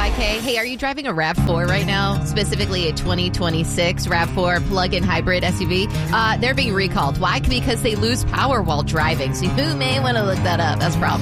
KYK. Hey, are you driving a RAV4 right now? Specifically a 2026 RAV4 plug-in hybrid SUV? They're being recalled. Why? Because they lose power while driving. So you may want to look that up. That's a problem.